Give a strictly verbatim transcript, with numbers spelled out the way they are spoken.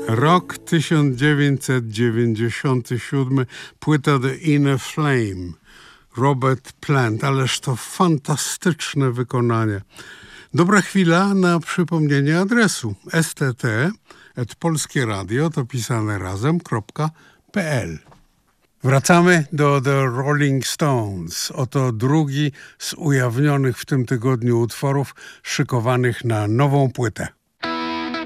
Rok tysiąc dziewięćset dziewięćdziesiąty siódmy, płyta The Inner Flame, Robert Plant, ależ to fantastyczne wykonanie. Dobra chwila na przypomnienie adresu s t t at polskieradio to pisane razem.pl. Wracamy do The Rolling Stones. Oto drugi z ujawnionych w tym tygodniu utworów szykowanych na nową płytę.